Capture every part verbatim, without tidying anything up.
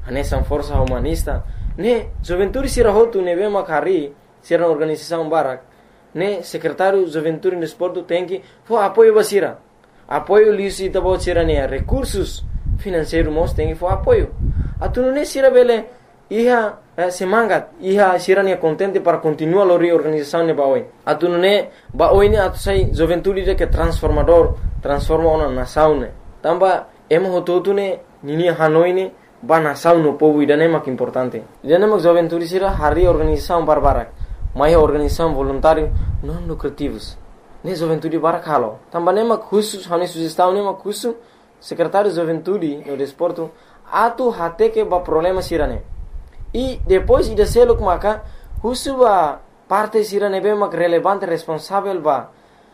Hanesan força humanista. Ne Juventude sira hotu ne bema kari sira organização barak. Ne secretário Juventude no Esporte tem que for apoio basira. Apoio lisi tabo sira ne recursos financeiros mos tem que for apoio. Atu ne sira bele iha eh, semangat iha sira ne contente para continuar a reorganização ne baoi. Atu ne baoi ne atu sai Juventude de que transformador transforma uma nação ne. Tamba emo hototu ne nini Hanoi ne ba nação no povo idane mak importante. Idane mak Juventude sira hari organização barbarak. Mai organização voluntário não lucrativos. Ne Juventude barak halo. Tamba ne mak khusus hani sugestão ne mak khusus secretário Juventude no desporto atu hate que ba problema sira ne. E depois ida selo maka khusus ba parte sira ne be mak relevante responsável ba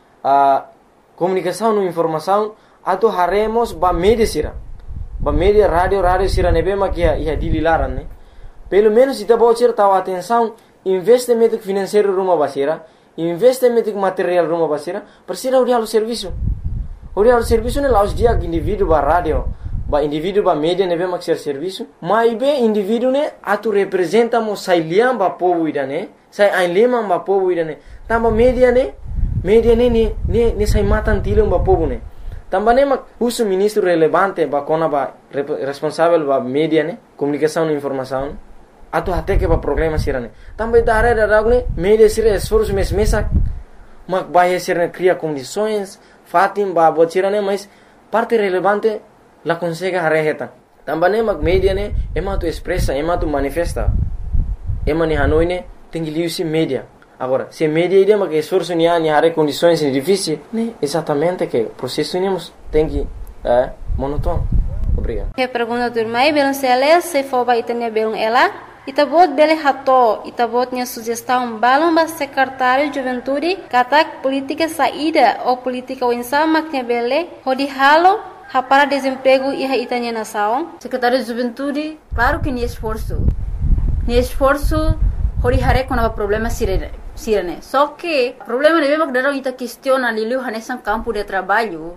a comunicação no informação atu haremos ba media sira. Ba media radio radio sira ne be mak ia ia dililaran ne. Pelo menos ita ba sira tahu atenção investimento financeiro rumah basira, investimento material rumah basira, persira uri halu serviço. Uri halu serviço ne laus dia indivíduo ba radio, ba indivíduo ba media ne be mak ser serviço, mai be indivíduo ne atu representa mo sai liam ba povo idane, sai ain lima ba povo idane. Tamba media ne, media ne ne ne, ne sai matan tilum ba povo ne. Tamba ne mak usu ministro relevante ba kona ba responsável ba media ne, comunicação e informação. Atu hate que ba problema sirane. Também da área da ragne, media sira esforço mes mesa, mak bahia sirane cria condições, fatim ba bot sirane, mas parte relevante la consegue hareheta. Também mak media ne, ema tu expressa, ema tu manifesta, ema ni Hanoi ne, tem que liusi media. Agora, se media ide mak esforço ni ani hare condições difíceis, ne exatamente que processo nemos tem que é monótono. Obrigado. Que pergunta turmai belum sele se for ba itania belum ela. Itabot bele hato, itabot nya sugestão balão ba secretário de juventude, katak política saída ou política winsa maknya bele, hodi halo, hapara desemprego iha itanya nação. Secretário de juventude, claro que ni esforço. Ni esforço, hodi hare com problema sirene. Sirene. Só que, problema de mesmo que darão ita questiona lilu hanesan campo de trabalho.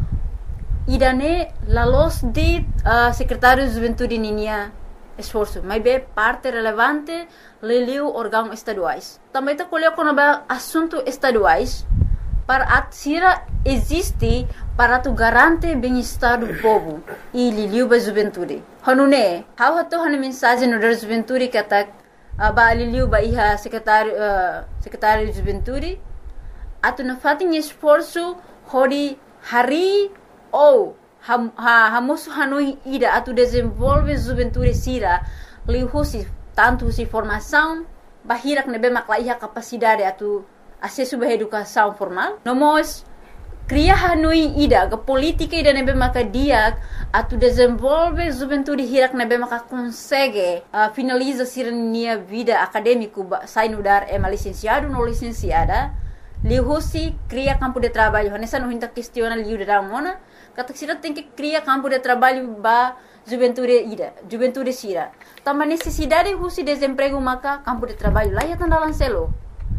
Idane la los de uh, secretário de juventude ninia esforço, mas bem parte relevante leliu órgãos estaduais. Também está colhendo com assuntos estaduais para atsira existe para tu garante bem-estar do povo e leliu ba juventude. Hanune, how hato hane mensagem no da juventude que atak ba leliu ba iha secretário uh, secretário de juventude atu na fatin esforço hori hari ou Ham, ha, hamosu Hanoi ida atu desenvolve juventude sira lihusi tanto si formação bahirak nebe maklaiha capacidade atu acesso ba educação formal nomos cria Hanoi ida ga política ida nebe makadiak atu desenvolve juventude hirak nebe maka consegue uh, finaliza sira nia vida acadêmico sai no dar é licenciado no licenciada lihusi cria campo de trabalho nessa não hinta questiona liu da mona kata sira tem que criar campo de trabalho ba juventude ida juventude sira tama necessidade husi desemprego maka campo de trabalho lá ya tandalan selo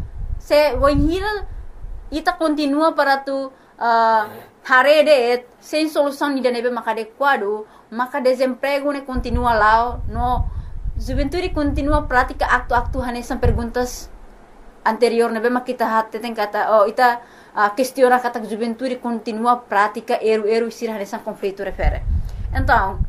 se voinhira ita continua para tu uh, harede sem solução ida nebe maka adequado maka desemprego ne continua lá no juventude continua prática acto-acto hanesan perguntas anterior nebe maka kita hatte tem kata oh ita a uh, questiona kata juventude continua prática eru-eru sira nessa conflito refere. Então,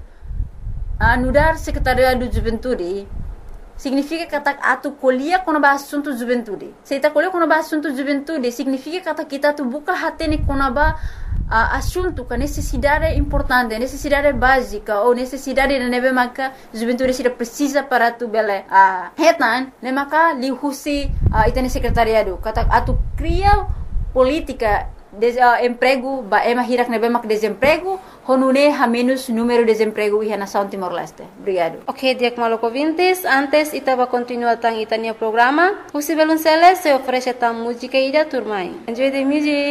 a nudar secretariado de juventude significa kata atu colhia com o assunto juventude. Se ita colhia com o assunto juventude significa kata kita tu buka hatene com o uh, assunto que necessidade importante, necessidade básica ou necessidade de nebe maka juventude sira precisa para tu bele a uh, hetan ne maka lihusi uh, itane secretariado kata atu cria política de uh, emprego ba ema hirak nebe mak desemprego honune ha menos número de desemprego iha nação Timor-Leste. Obrigado. Ok, diak maloko vintes, antes itaba continua tang itania programa. Usi belun sele se oferece tam música ida turmai. Enjoy the music.